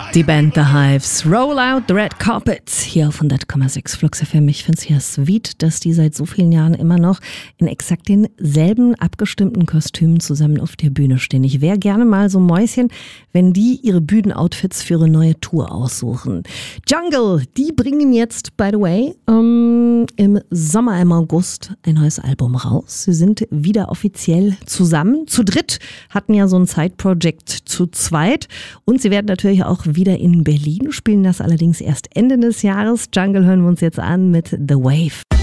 Die Band The Hives, Roll Out the Red Carpet, hier auf 100,6 Flux FM. Ich finde es ja sweet, dass die seit so vielen Jahren immer noch in exakt denselben abgestimmten Kostümen zusammen auf der Bühne stehen. Ich wäre gerne mal so Mäuschen, wenn die ihre Bühnenoutfits für ihre neue Tour aussuchen. Jungle, die bringen jetzt, by the way, im Sommer, im August ein neues Album raus. Sie sind wieder offiziell zusammen. Zu dritt, hatten ja so ein Side-Project zu zweit. Und sie werden natürlich auch wieder in Berlin spielen, das allerdings erst Ende des Jahres. Jungle hören wir uns jetzt an mit The Wave.